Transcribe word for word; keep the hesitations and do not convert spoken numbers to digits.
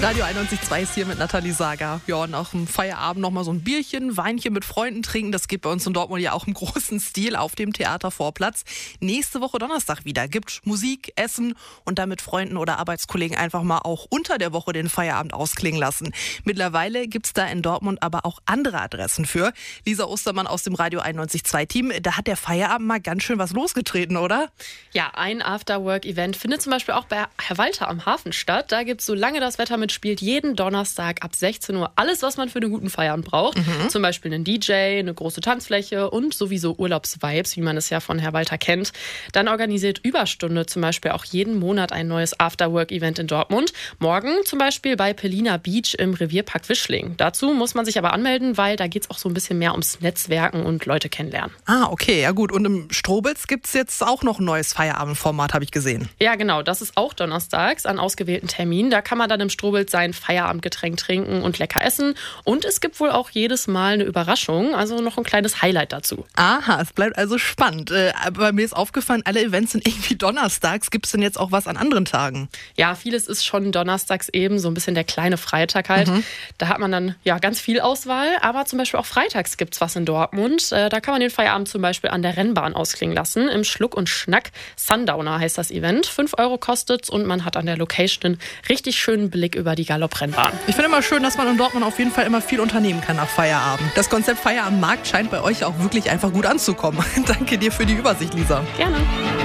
Radio einundneunzig Komma zwei ist hier mit Nathalie Sager. Ja, nach dem Feierabend noch mal so ein Bierchen, Weinchen mit Freunden trinken. Das geht bei uns in Dortmund ja auch im großen Stil auf dem Theatervorplatz. Nächste Woche Donnerstag wieder. Gibt Musik, Essen und dann mit Freunden oder Arbeitskollegen einfach mal auch unter der Woche den Feierabend ausklingen lassen. Mittlerweile gibt's da in Dortmund aber auch andere Adressen für. Lisa Ostermann aus dem Radio einundneunzig Komma zwei Team. Da hat der Feierabend mal ganz schön was losgetreten, oder? Ja, ein After-Work-Event findet zum Beispiel auch bei Herr Walter am Hafen statt. Da gibt's, solange das Wetter mitspielt, jeden Donnerstag ab sechzehn Uhr alles, was man für einen guten Feierabend braucht. Mhm. Zum Beispiel einen D J, eine große Tanzfläche und sowieso Urlaubsvibes, wie man es ja von Herr Walter kennt. Dann organisiert Überstunde zum Beispiel auch jeden Monat ein neues After-Work-Event in Dortmund. Morgen zum Beispiel bei Pellina Beach im Revierpark Wischling. Dazu muss man sich aber anmelden, weil da geht's auch so ein bisschen mehr ums Netzwerken und Leute kennenlernen. Ah, okay, ja gut. Und im Strobels gibt's jetzt auch noch ein neues Feierabendformat, habe ich gesehen. Ja, genau. Das ist auch donnerstags an ausgewählten Terminen. Da kann man dann im Strobels sein Feierabendgetränk trinken und lecker essen. Und es gibt wohl auch jedes Mal eine Überraschung, also noch ein kleines Highlight dazu. Aha, es bleibt also spannend. Äh, aber mir ist aufgefallen, alle Events sind irgendwie donnerstags. Gibt es denn jetzt auch was an anderen Tagen? Ja, vieles ist schon donnerstags eben, so ein bisschen der kleine Freitag halt. Mhm. Da hat man dann ja ganz viel Auswahl, aber zum Beispiel auch freitags gibt's was in Dortmund. Äh, da kann man den Feierabend zum Beispiel an der Rennbahn ausklingen lassen. Im Schluck und Schnack. Sundowner heißt das Event. fünf Euro kostet's und man hat an der Location einen richtig schönen Blick über die Galopprennbahn. Ich finde immer schön, dass man in Dortmund auf jeden Fall immer viel unternehmen kann nach Feierabend. Das Konzept Feierabendmarkt scheint bei euch auch wirklich einfach gut anzukommen. Danke dir für die Übersicht, Lisa. Gerne.